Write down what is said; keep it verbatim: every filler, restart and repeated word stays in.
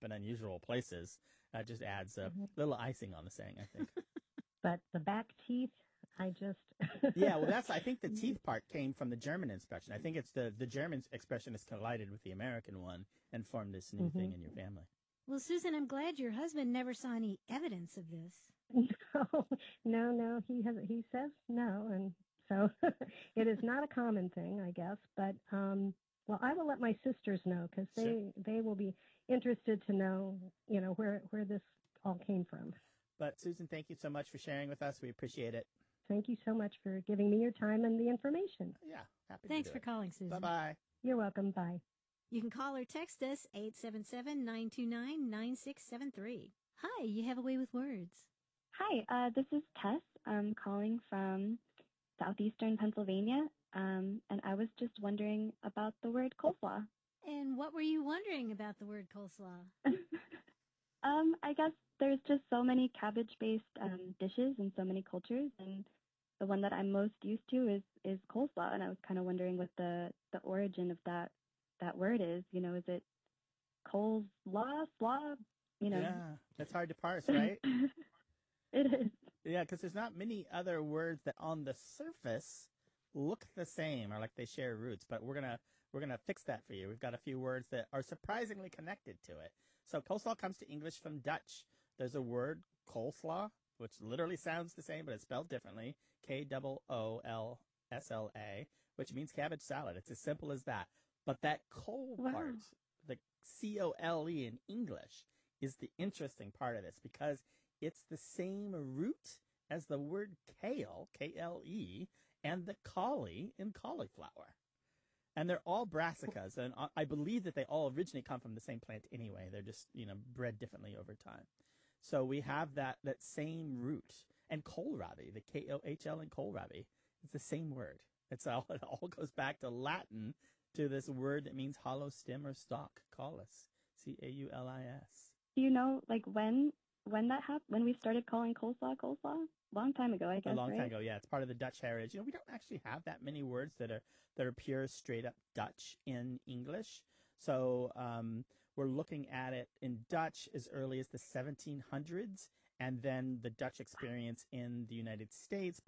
in unusual places. That just adds a hmm little icing on the saying, I think. But the back teeth, I just. Yeah, well, that's, I think the teeth part came from the German expression. I think it's the, the German expression has collided with the American one and formed this new hmm thing in your family. Well, Susan, I'm glad your husband never saw any evidence of this. No, no, no. He has. He says no, and so it is not a common thing, I guess. But um, well, I will let my sisters know because Sure. they they will be interested to know, you know, where where this all came from. But Susan, thank you so much for sharing with us. We appreciate it. Thank you so much for giving me your time and the information. Yeah, happy Thanks to do for it. calling, Susan. Bye-bye. You're welcome. Bye. You can call or text us eight seven seven, nine two nine, nine six seven three. Hi, you have a way with words. Hi, uh, this is Tess. I'm calling from southeastern Pennsylvania, um, and I was just wondering about the word coleslaw. And what were you wondering about the word coleslaw? um, I guess there's just so many cabbage-based um, dishes in so many cultures, and the one that I'm most used to is is coleslaw. And I was kind of wondering what the the origin of that that word is. You know, is it coleslaw, slaw? You know, Yeah, that's hard to parse, right? it is. Yeah, because there's not many other words that on the surface look the same or like they share roots. But we're gonna we're gonna fix that for you. We've got a few words that are surprisingly connected to it. So coleslaw comes to English from Dutch. There's a word coleslaw, which literally sounds the same, but it's spelled differently. K O O L S L A, which means cabbage salad. It's as simple as that. But that cole Wow. part, the C O L E in English, is the interesting part of this because it's the same root as the word kale, K L E, and the collie in cauliflower. And they're all brassicas, and I believe that they all originally come from the same plant anyway. They're just, you know, bred differently over time. So we have that that same root. And kohlrabi, the K O H L in kohlrabi, it's the same word. It's all, it all goes back to Latin, to this word that means hollow stem or stalk, caulis, C A U L I S. Do you know, like, when when that happened? When we started calling coleslaw coleslaw? Long time ago, I guess. A long right? time ago, yeah. It's part of the Dutch heritage. You know, we don't actually have that many words that are that are pure, straight up Dutch in English. So um, we're looking at it in Dutch as early as the seventeen hundreds, and then the Dutch experience in the United States